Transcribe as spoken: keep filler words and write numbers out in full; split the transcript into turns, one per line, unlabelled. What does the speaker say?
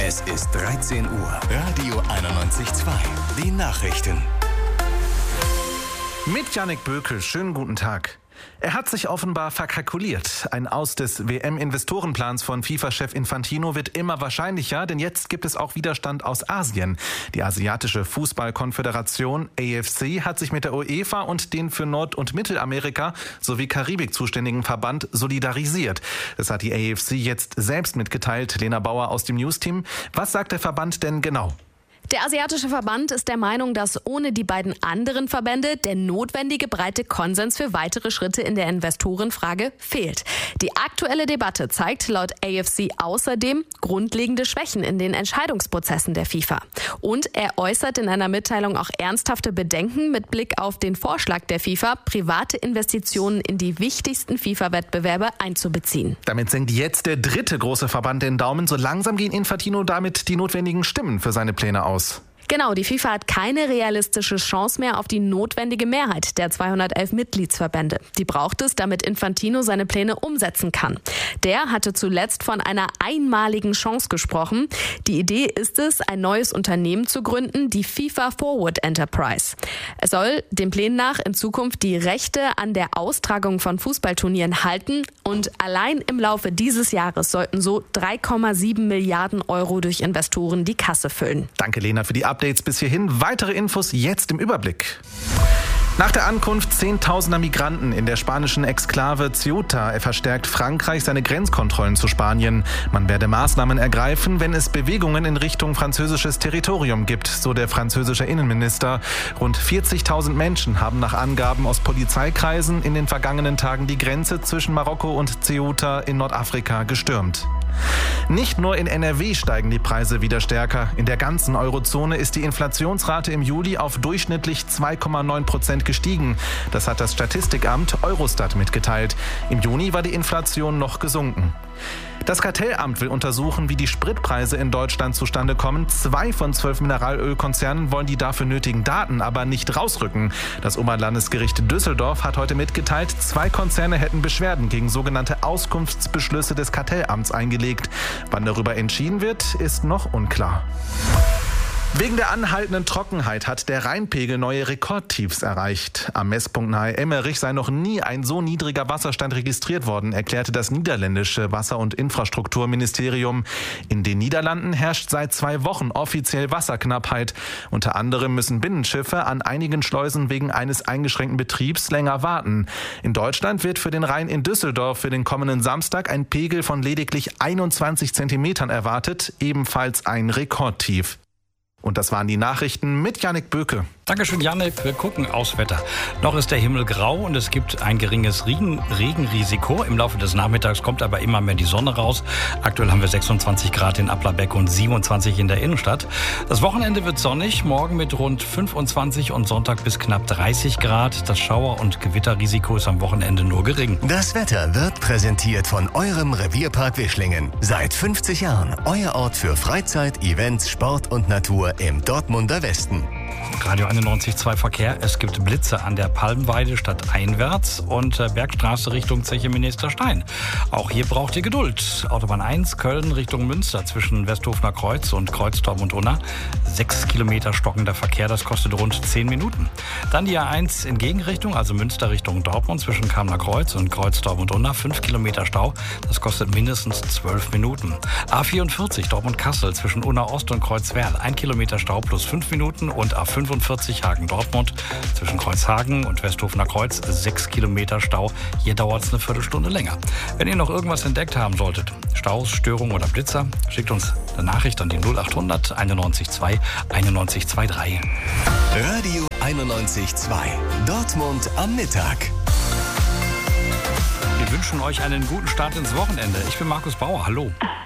Es ist dreizehn Uhr. Radio einundneunzig Komma zwei. Die Nachrichten.
Mit Jannik Bökel, schönen guten Tag. Er hat sich offenbar verkalkuliert. Ein Aus des W M-Investorenplans von FIFA-Chef Infantino wird immer wahrscheinlicher, denn jetzt gibt es auch Widerstand aus Asien. Die Asiatische Fußballkonföderation A F C hat sich mit der UEFA und den für Nord- und Mittelamerika sowie Karibik zuständigen Verband solidarisiert. Das hat die A F C jetzt selbst mitgeteilt. Lena Bauer aus dem News-Team. Was sagt der Verband denn genau?
Der Asiatische Verband ist der Meinung, dass ohne die beiden anderen Verbände der notwendige breite Konsens für weitere Schritte in der Investorenfrage fehlt. Die aktuelle Debatte zeigt laut A F C außerdem grundlegende Schwächen in den Entscheidungsprozessen der FIFA. Und er äußert in einer Mitteilung auch ernsthafte Bedenken mit Blick auf den Vorschlag der FIFA, private Investitionen in die wichtigsten FIFA-Wettbewerbe einzubeziehen.
Damit senkt jetzt der dritte große Verband den Daumen. So langsam gehen Infantino damit die notwendigen Stimmen für seine Pläne aus.
Genau, die FIFA hat keine realistische Chance mehr auf die notwendige Mehrheit der zweihundertelf Mitgliedsverbände. Die braucht es, damit Infantino seine Pläne umsetzen kann. Der hatte zuletzt von einer einmaligen Chance gesprochen. Die Idee ist es, ein neues Unternehmen zu gründen, die FIFA Forward Enterprise. Es soll den Plänen nach in Zukunft die Rechte an der Austragung von Fußballturnieren halten und allein im Laufe dieses Jahres sollten so drei Komma sieben Milliarden Euro durch Investoren die Kasse füllen.
Danke, Lena, für die Updates bis hierhin. Weitere Infos jetzt im Überblick. Nach der Ankunft zehntausender Migranten in der spanischen Exklave Ceuta verstärkt Frankreich seine Grenzkontrollen zu Spanien. Man werde Maßnahmen ergreifen, wenn es Bewegungen in Richtung französisches Territorium gibt, so der französische Innenminister. Rund vierzigtausend Menschen haben nach Angaben aus Polizeikreisen in den vergangenen Tagen die Grenze zwischen Marokko und Ceuta in Nordafrika gestürmt. Nicht nur in N R W steigen die Preise wieder stärker. In der ganzen Eurozone ist die Inflationsrate im Juli auf durchschnittlich zwei Komma neun Prozent gestiegen. Das hat das Statistikamt Eurostat mitgeteilt. Im Juni war die Inflation noch gesunken. Das Kartellamt will untersuchen, wie die Spritpreise in Deutschland zustande kommen. Zwei von zwölf Mineralölkonzernen wollen die dafür nötigen Daten aber nicht rausrücken. Das Oberlandesgericht Düsseldorf hat heute mitgeteilt, zwei Konzerne hätten Beschwerden gegen sogenannte Auskunftsbeschlüsse des Kartellamts eingelegt. Wann darüber entschieden wird, ist noch unklar. Wegen der anhaltenden Trockenheit hat der Rheinpegel neue Rekordtiefs erreicht. Am Messpunkt nahe Emmerich sei noch nie ein so niedriger Wasserstand registriert worden, erklärte das niederländische Wasser- und Infrastrukturministerium. In den Niederlanden herrscht seit zwei Wochen offiziell Wasserknappheit. Unter anderem müssen Binnenschiffe an einigen Schleusen wegen eines eingeschränkten Betriebs länger warten. In Deutschland wird für den Rhein in Düsseldorf für den kommenden Samstag ein Pegel von lediglich einundzwanzig Zentimetern erwartet, ebenfalls ein Rekordtief. Und das waren die Nachrichten mit Jannik Böke.
Dankeschön, Jannik. Wir gucken aufs Wetter. Noch ist der Himmel grau und es gibt ein geringes Regen- Regenrisiko. Im Laufe des Nachmittags kommt aber immer mehr die Sonne raus. Aktuell haben wir sechsundzwanzig Grad in Applerbeck und siebenundzwanzig in der Innenstadt. Das Wochenende wird sonnig, morgen mit rund fünfundzwanzig und Sonntag bis knapp dreißig Grad. Das Schauer- und Gewitterrisiko ist am Wochenende nur gering.
Das Wetter wird präsentiert von eurem Revierpark Wischlingen. Seit fünfzig Jahren euer Ort für Freizeit, Events, Sport und Natur im Dortmunder Westen.
Radio einundneunzig Komma zwei Verkehr. Es gibt Blitze an der Palmweide stadteinwärts und Bergstraße Richtung Zeche Ministerstein. Auch hier braucht ihr Geduld. Autobahn eins Köln Richtung Münster zwischen Westhofener Kreuz und Kreuz Dortmund-Unna. Sechs Kilometer stockender Verkehr, das kostet rund zehn Minuten. Dann die A eins in Gegenrichtung, also Münster Richtung Dortmund zwischen Kamener Kreuz und Kreuz Dortmund-Unna. Fünf Kilometer Stau, das kostet mindestens zwölf Minuten. A vierundvierzig Dortmund-Kassel zwischen Unna Ost und Kreuzwerl. Ein Kilometer Stau plus fünf Minuten und A fünfundvierzig Hagen-Dortmund zwischen Kreuzhagen und Westhofener Kreuz sechs Kilometer Stau. Hier dauert es eine Viertelstunde länger. Wenn ihr noch irgendwas entdeckt haben solltet, Staus, Störungen oder Blitzer, schickt uns eine Nachricht an die null achthundert einundneunzig zwei einundneunzig drei.
Radio einundneunzig Komma zwei. Dortmund am Mittag.
Wir wünschen euch einen guten Start ins Wochenende. Ich bin Markus Bauer. Hallo.